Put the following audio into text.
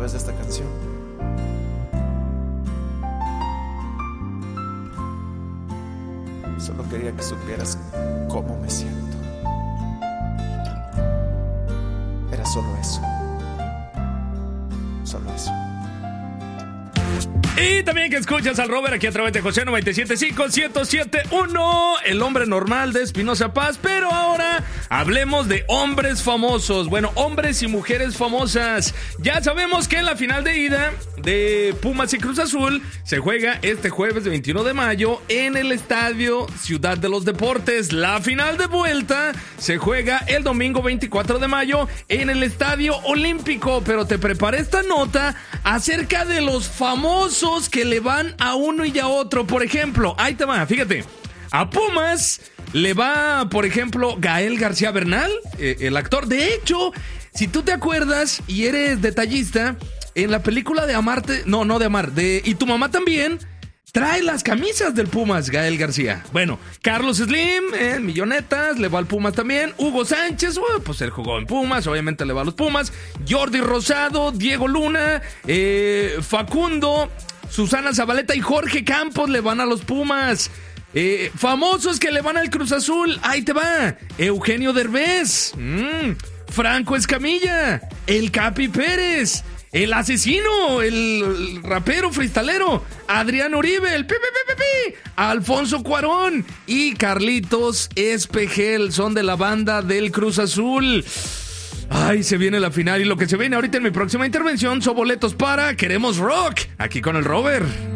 través de esta canción. Solo quería que supieras cómo me siento. Era solo eso. Solo eso. Y también que escuchas al Robert aquí a través de José 97.5, 107.1, el hombre normal de Espinosa Paz. Pero ahora hablemos de hombres famosos. Bueno, hombres y mujeres famosas. Ya sabemos que la final de ida de Pumas y Cruz Azul se juega este jueves 21 de mayo en el Estadio Ciudad de los Deportes. La final de vuelta se juega el domingo 24 de mayo en el Estadio Olímpico. Pero te preparé esta nota acerca de los famosos que le van a uno y a otro. Por ejemplo, ahí te va, fíjate. A Pumas le va, por ejemplo, Gael García Bernal, el actor. De hecho, si tú te acuerdas y eres detallista, en la película de Amarte, no de Amar, de Y tu mamá también, trae las camisas del Pumas, Gael García. Bueno, Carlos Slim, en Millonetas, le va al Pumas también. Hugo Sánchez, pues él jugó en Pumas, obviamente le va a los Pumas. Jordi Rosado, Diego Luna, Facundo, Susana Zabaleta y Jorge Campos le van a los Pumas. Famosos que le van al Cruz Azul, ahí te va. Eugenio Derbez, Franco Escamilla, el Capi Pérez, el asesino, el rapero freestalero, Adrián Uribe, el Alfonso Cuarón y Carlitos Espejel son de la banda del Cruz Azul. Ay, se viene la final y lo que se viene ahorita en mi próxima intervención son boletos para Queremos Rock, aquí con el Robert.